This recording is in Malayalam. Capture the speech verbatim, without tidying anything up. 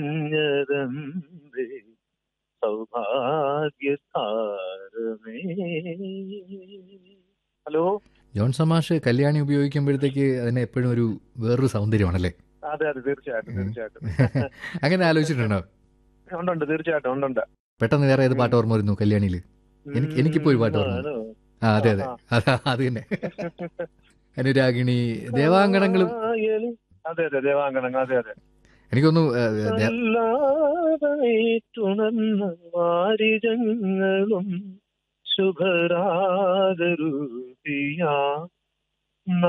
ഞരമ്പേ സൗഭാഗ്യതാരമേ. ഹലോ. ജോൺ സമാഷ് കല്യാണി ഉപയോഗിക്കുമ്പോഴത്തേക്ക് അതിന് എപ്പോഴും ഒരു വേറൊരു സൗന്ദര്യമാണല്ലേ? അതെ അതെ തീർച്ചയായിട്ടും തീർച്ചയായിട്ടും. അങ്ങനെ ആലോചിച്ചിട്ടുണ്ടോ? ഉണ്ടുണ്ട് തീർച്ചയായിട്ടും ഉണ്ടുണ്ട്. പെട്ടെന്ന് വേറെ ഏത് പാട്ട് ഓർമ്മ വരുന്നു കല്യാണിയിൽ? എനിക്ക് എനിക്കിപ്പോ ഒരു പാട്ട് ഓർമ്മ വന്നു. ആ അതെ അതെ അതാ അത് തന്നെ. അനുരാഗിണി, ദേവാങ്കണങ്ങളും. അതെ അതെ ദേവാങ്കണങ്ങൾ. അതെ അതെ. എനിക്കൊന്നു അല്ലാതായിട്ടുണർന്ന വാരിജങ്ങളും ശുഭരാഗരൂപിയാ